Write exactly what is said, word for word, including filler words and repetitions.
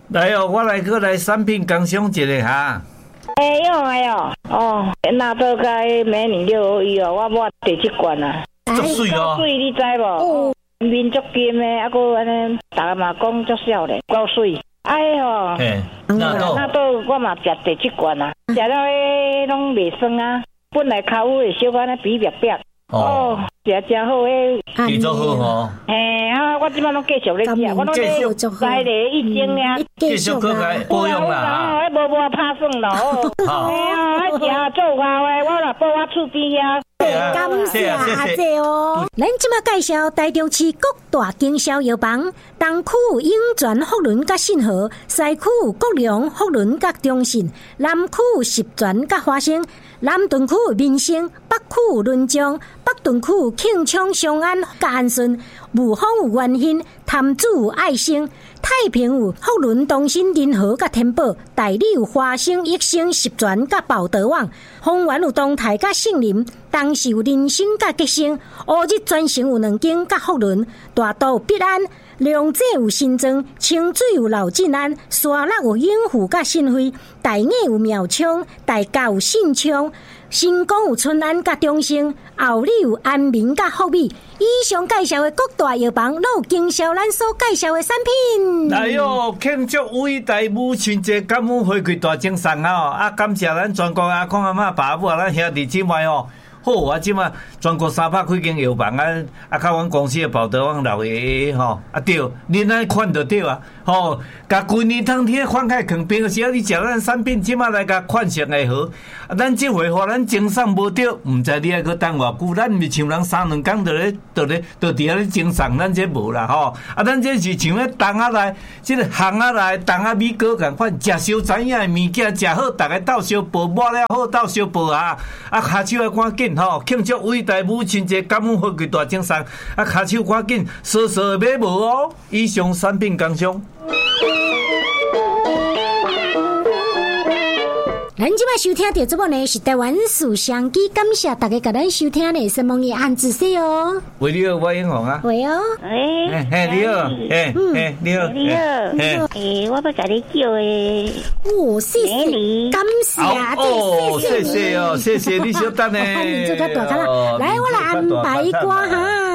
来哦，我来过来产品工商一下哈。 哎呦哎呦，哦，那都该美女六合一哦，我摸第七关啊， 足水哦， 水你知无？面足金的，啊个安尼，大家嘛讲足少咧，够水。哎吼， 嘿，那都那都我嘛食第七关啊，食了诶拢袂酸啊，本来口味小可安尼比白白。哦，食真好诶， 记做好吼。 嘿啊，我即摆拢继续咧食，我拢咧在咧一斤呀， 继续搁来保养啦。 迄无无拍算咯。哎呀，迄食做好诶，我若报我厝边啊。 感谢阿姐哦！咱即马介绍台中市各大经销药房，东区永泉福伦甲信和，西区国良福伦甲中信，南区十全甲华兴，南屯区民生，北区仑江，北屯区庆昌商安甲安顺，武丰有元兴，潭子有爱心，太平有福伦东新仁和甲天宝，大理有华兴益生十全甲宝德旺，丰原有东泰甲杏林。东市有人参甲吉生，乌日专程有两间甲福伦，大道有必安，龙井有新庄，清水有老进安，沙鹿有永福甲新辉，大雅有苗昌，大甲有信昌，新港有春安甲中兴，后里有安民甲福美。以上介绍的各大药房，都有经销咱所介绍的产品。 来哟，庆祝伟大母亲节感恩回馈大精神哦！啊，感谢咱全国阿公阿嬷、爸母啊，咱兄弟姊妹哦。好，我即马全国三百几间药房啊，啊，靠阮公司的宝德旺老爷爷吼，啊对，恁安款就对啊，吼，甲规年通天款开放冰，只要你食咱产品，即马来甲款式会好，啊，咱即回互咱精送无着，毋知你还搁等偌久，咱毋是像人三两工就咧，就咧，就伫遐咧精送，咱这无啦吼，啊，咱这是像咧冬仔来，即个巷仔来，冬仔米糕共款，食烧知影的物件，食好，逐个斗相报，抹了好斗相报啊，啊，下手要赶紧。吼，庆祝伟大母亲节，感恩回馈大精神，啊，下手赶紧，扫扫买无哦。以上产品工商。 咱即摆收听到这部呢是台湾书香机，感谢大家甲咱收听呢，什么嘢按仔细哦。 喂，你好，我英雄啊。 喂哦。 哎， 嘿，你好，哎，哎，你好， 你好，哎，我要甲你叫诶。 哦，谢谢，感谢， 哦，谢谢哦，谢谢你小等呢。 你做较大个啦，来，我来安排一挂哈。